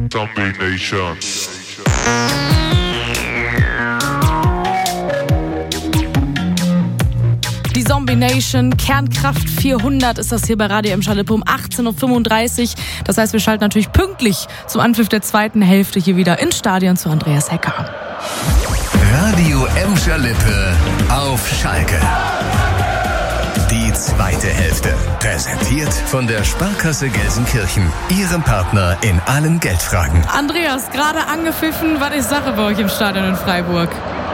Zombie Nation. Die Zombie Nation, Kernkraft 400 ist das hier bei Radio Emscher Lippe um 18.35 Uhr. Das heißt, wir schalten natürlich pünktlich zum Anpfiff der zweiten Hälfte hier wieder ins Stadion zu Andreas Hecker. Radio Emscher Lippe auf Schalke. Die zweite Hälfte. Präsentiert von der Sparkasse Gelsenkirchen. Ihrem Partner in allen Geldfragen. Andreas, gerade angepfiffen, was ist Sache bei euch im Stadion in Freiburg?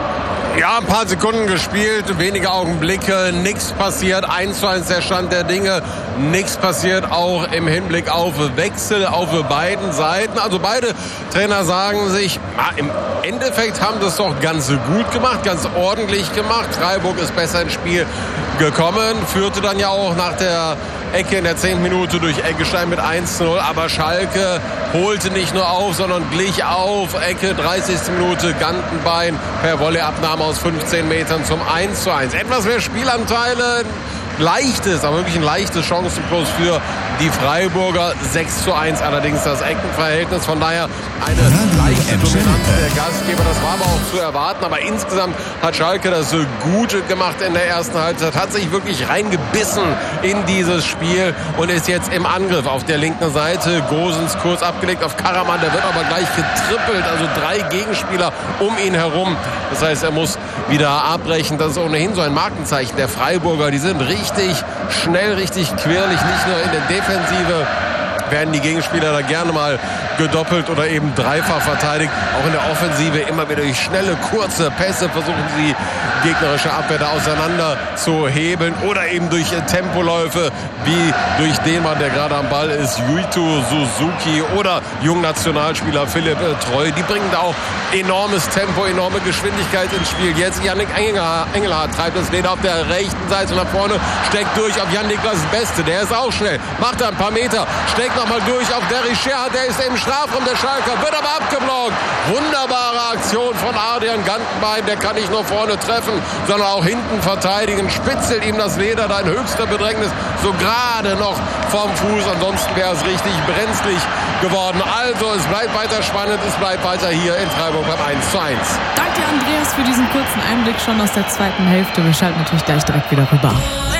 Ja, ein paar Sekunden gespielt, wenige Augenblicke, nichts passiert, 1:1 der Stand der Dinge, nichts passiert auch im Hinblick auf Wechsel auf beiden Seiten. Also beide Trainer sagen sich, im Endeffekt haben sie es doch ganz gut gemacht, ganz ordentlich gemacht. Freiburg ist besser ins Spiel gekommen, führte dann ja auch nach der Ecke in der 10. Minute durch Eggestein mit 1:0, aber Schalke holte nicht nur auf, sondern glich auf. Ecke, 30. Minute, Gantenbein per Volleyabnahme aus 15 Metern zum 1:1. Etwas mehr Spielanteile, leichtes, aber wirklich ein leichtes Chancenplus für die Freiburger. 6:1 allerdings das Eckenverhältnis. Von daher eine leichte Dominanz der Gastgeber. Das war aber auch zu erwarten. Aber insgesamt hat Schalke das so gut gemacht in der ersten Halbzeit. Hat sich wirklich reingebissen in dieses Spiel und ist jetzt im Angriff auf der linken Seite. Gosens kurz abgelegt auf Karaman. Der wird aber gleich getrippelt. Also 3 Gegenspieler um ihn herum. Das heißt, er muss wieder abbrechen. Das ist ohnehin so ein Markenzeichen der Freiburger. Die sind richtig schnell, richtig quirlig. Nicht nur in der Defensive werden die Gegenspieler da gerne mal gedoppelt oder eben dreifach verteidigt. Auch in der Offensive immer wieder durch schnelle, kurze Pässe versuchen sie gegnerische Abwehr da auseinander zu hebeln oder eben durch Tempoläufe wie durch den Mann, der gerade am Ball ist, Yuito Suzuki oder Jungnationalspieler Philipp Treu. Die bringen da auch enormes Tempo, enorme Geschwindigkeit ins Spiel. Jetzt Yannick Engelhardt treibt das Leder auf der rechten Seite nach vorne, steckt durch auf Jan-Niklas Beste. Der ist auch schnell, macht da ein paar Meter, steckt nochmal durch auf Derry Scher, der ist im Strafraum der Schalker, wird aber abgeblockt. Wunderbare Aktion von Adrian Gantenbein, der kann nicht nur vorne treffen, sondern auch hinten verteidigen, spitzelt ihm das Leder da in höchster Bedrängnis, so gerade noch vom Fuß, ansonsten wäre es richtig brenzlig geworden. Also es bleibt weiter spannend, es bleibt weiter hier in Freiburg beim 1:1. Danke Andreas für diesen kurzen Einblick schon aus der zweiten Hälfte. Wir schalten natürlich gleich direkt wieder rüber.